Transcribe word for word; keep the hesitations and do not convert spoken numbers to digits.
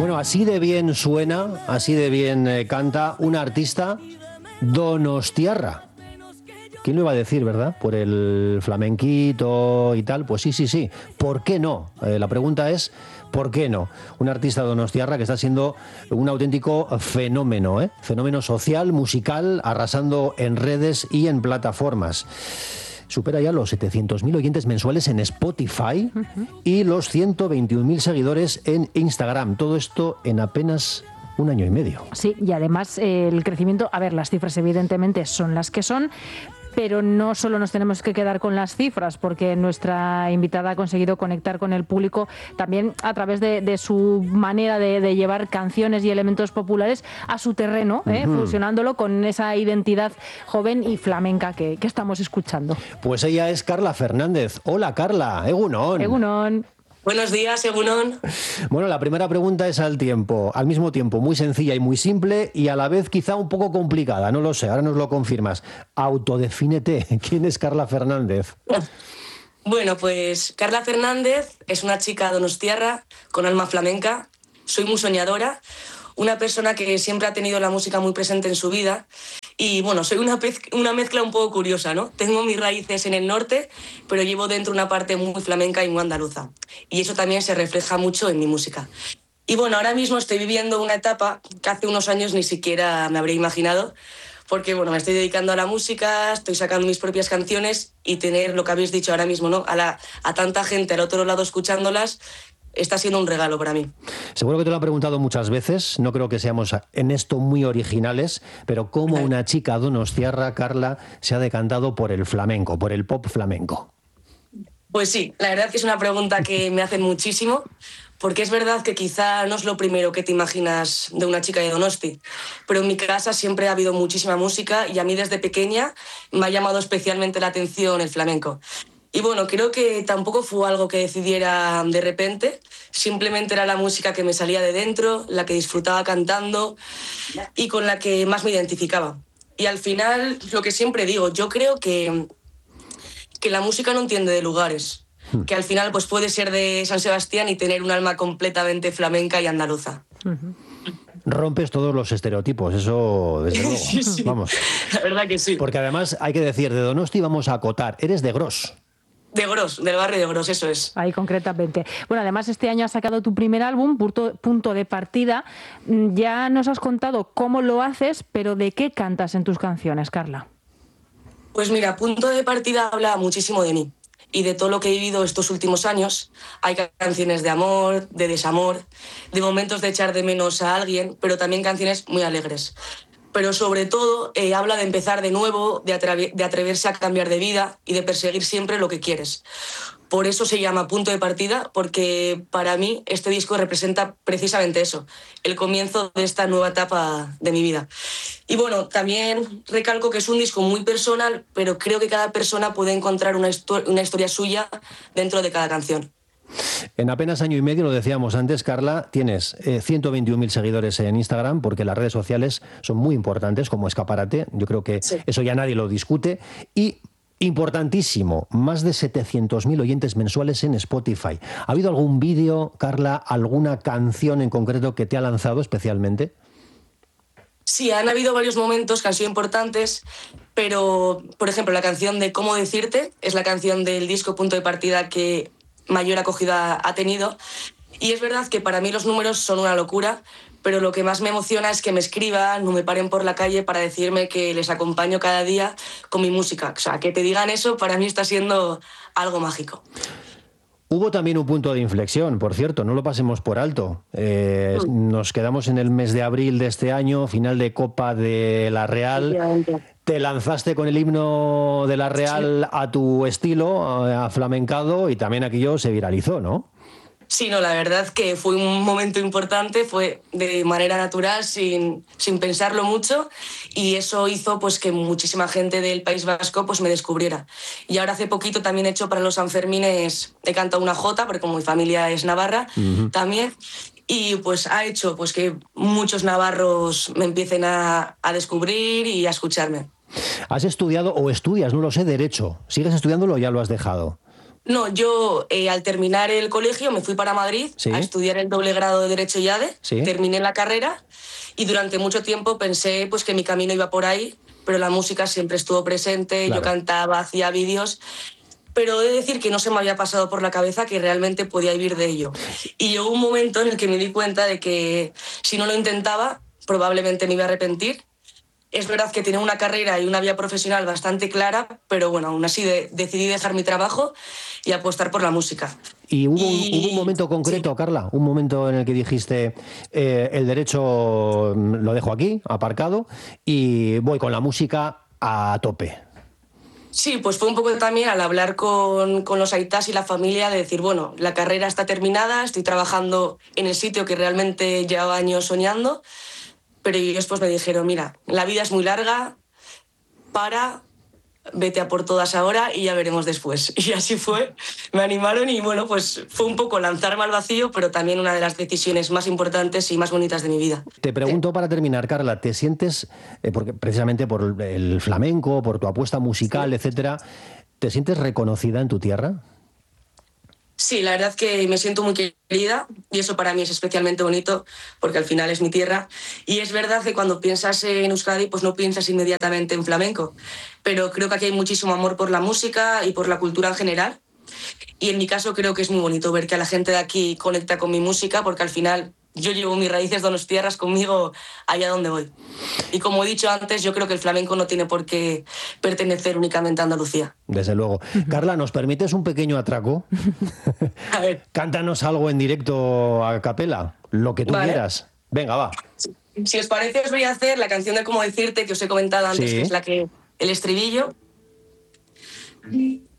Bueno, así de bien suena, así de bien eh, canta una artista donostiarra. ¿Quién lo iba a decir, verdad? Por el flamenquito y tal. Pues sí, sí, sí. ¿Por qué no? Eh, la pregunta es, ¿por qué no? Una artista donostiarra que está siendo un auténtico fenómeno, ¿eh? Fenómeno social, musical, arrasando en redes y en plataformas. Supera ya los setecientos mil oyentes mensuales en Spotify uh-huh. y los ciento veintiún mil seguidores en Instagram. Todo esto en apenas un año y medio. Sí, y además eh, el crecimiento, a ver, las cifras evidentemente son las que son, pero no solo nos tenemos que quedar con las cifras, porque nuestra invitada ha conseguido conectar con el público también a través de, de su manera de, de llevar canciones y elementos populares a su terreno, ¿eh? uh-huh. fusionándolo con esa identidad joven y flamenca que, que estamos escuchando. Pues ella es Carla Fernández. Hola, Carla. Egunon. Egunon. Buenos días, Egunon. Bueno, la primera pregunta es al tiempo, al mismo tiempo muy sencilla y muy simple y a la vez quizá un poco complicada, no lo sé, ahora nos lo confirmas. Autodefínete, ¿quién es Carla Fernández? Bueno, pues Carla Fernández es una chica donostiarra con alma flamenca, soy muy soñadora, una persona que siempre ha tenido la música muy presente en su vida y bueno, soy una, pez, una mezcla un poco curiosa, ¿no? Tengo mis raíces en el norte, pero llevo dentro una parte muy flamenca y muy andaluza y eso también se refleja mucho en mi música. Y bueno, ahora mismo estoy viviendo una etapa que hace unos años ni siquiera me habría imaginado, porque bueno, me estoy dedicando a la música, estoy sacando mis propias canciones y tener lo que habéis dicho ahora mismo, ¿no? A, la, a tanta gente al otro lado escuchándolas, está siendo un regalo para mí. Seguro que te lo han preguntado muchas veces, no creo que seamos en esto muy originales, pero ¿cómo una chica donostiarra, Carla, se ha decantado por el flamenco, por el pop flamenco? Pues sí, la verdad que es una pregunta que me hacen muchísimo, porque es verdad que quizá no es lo primero que te imaginas de una chica de Donosti, pero en mi casa siempre ha habido muchísima música y a mí desde pequeña me ha llamado especialmente la atención el flamenco. Y bueno, creo que tampoco fue algo que decidiera de repente, simplemente era la música que me salía de dentro, la que disfrutaba cantando y con la que más me identificaba. Y al final, lo que siempre digo, yo creo que, que la música no entiende de lugares, que al final pues puede ser de San Sebastián y tener un alma completamente flamenca y andaluza. Uh-huh. Rompes todos los estereotipos, eso desde luego. Sí, sí. Vamos. La verdad que sí. Porque además hay que decir, de Donosti vamos a acotar, eres de Gros. De Gros, del barrio de Gros, eso es. Ahí concretamente. Bueno, además este año has sacado tu primer álbum, Punto, Punto de Partida. Ya nos has contado cómo lo haces, pero ¿de qué cantas en tus canciones, Carla? Pues mira, Punto de Partida habla muchísimo de mí y de todo lo que he vivido estos últimos años. Hay canciones de amor, de desamor, de momentos de echar de menos a alguien, pero también canciones muy alegres. Pero sobre todo eh, habla de empezar de nuevo, de, atre- de atreverse a cambiar de vida y de perseguir siempre lo que quieres. Por eso se llama Punto de Partida, porque para mí este disco representa precisamente eso, el comienzo de esta nueva etapa de mi vida. Y bueno, también recalco que es un disco muy personal, pero creo que cada persona puede encontrar una, histo- una historia suya dentro de cada canción. En apenas año y medio, lo decíamos antes, Carla, tienes eh, ciento veintiún mil seguidores en Instagram, porque las redes sociales son muy importantes como escaparate. Yo creo que sí. Eso ya nadie lo discute. Y importantísimo, más de setecientos mil oyentes mensuales en Spotify. ¿Ha habido algún vídeo, Carla, alguna canción en concreto que te ha lanzado especialmente? Sí, han habido varios momentos que han sido importantes, pero, por ejemplo, la canción de Cómo decirte es la canción del disco Punto de Partida que mayor acogida ha tenido. Y es verdad que para mí los números son una locura, pero lo que más me emociona es que me escriban o me paren por la calle para decirme que les acompaño cada día con mi música. O sea, que te digan eso para mí está siendo algo mágico. Hubo también un punto de inflexión, por cierto, no lo pasemos por alto. Eh, mm. Nos quedamos en el mes de abril de este año, final de Copa de la Real. Te lanzaste con el himno de la Real sí. a tu estilo, a flamencado, y también aquello se viralizó, ¿no? Sí, no, la verdad que fue un momento importante, fue de manera natural, sin, sin pensarlo mucho, y eso hizo pues que muchísima gente del País Vasco pues me descubriera. Y ahora hace poquito también he hecho para los Sanfermines, he cantado una jota, porque como mi familia es navarra uh-huh. también, y pues ha hecho pues que muchos navarros me empiecen a, a descubrir y a escucharme. ¿Has estudiado o estudias, no lo sé, Derecho? ¿Sigues estudiándolo o ya lo has dejado? No, yo eh, al terminar el colegio me fui para Madrid ¿Sí? a estudiar el doble grado de Derecho y A D E, ¿Sí? terminé la carrera y durante mucho tiempo pensé pues, que mi camino iba por ahí, pero la música siempre estuvo presente, Claro. yo cantaba, hacía vídeos, pero he de decir que no se me había pasado por la cabeza que realmente podía vivir de ello. Y llegó un momento en el que me di cuenta de que si no lo intentaba, probablemente me iba a arrepentir. Es verdad que tenía una carrera y una vía profesional bastante clara, pero bueno, aún así de, decidí dejar mi trabajo y apostar por la música. ¿Y hubo, Y- un, hubo un momento concreto, sí. Carla? Un momento en el que dijiste, eh, el derecho mm, lo dejo aquí, aparcado, y voy con la música a tope. Sí, pues fue un poco también al hablar con, con los aitás y la familia de decir, bueno, la carrera está terminada, estoy trabajando en el sitio que realmente llevaba años soñando, pero ellos pues me dijeron, mira, la vida es muy larga, para, vete a por todas ahora y ya veremos después. Y así fue, me animaron y bueno, pues fue un poco lanzarme al vacío, pero también una de las decisiones más importantes y más bonitas de mi vida. Te pregunto para terminar, Carla, ¿te sientes, eh, porque precisamente por el flamenco, por tu apuesta musical, Sí. etcétera, ¿te sientes reconocida en tu tierra? Sí, la verdad que me siento muy querida y eso para mí es especialmente bonito porque al final es mi tierra. Y es verdad que cuando piensas en Euskadi, pues no piensas inmediatamente en flamenco, pero creo que aquí hay muchísimo amor por la música y por la cultura en general. Y en mi caso creo que es muy bonito ver que a la gente de aquí conecta con mi música porque al final yo llevo mis raíces donostiarras conmigo allá donde voy. Y como he dicho antes, yo creo que el flamenco no tiene por qué pertenecer únicamente a Andalucía. Desde luego. Carla, ¿nos permites un pequeño atraco? A ver, Cántanos algo en directo a capela, lo que tú Vale. quieras. Venga, va. si os parece os voy a hacer la canción de Cómo decirte que os he comentado antes, Sí. que es la que el estribillo.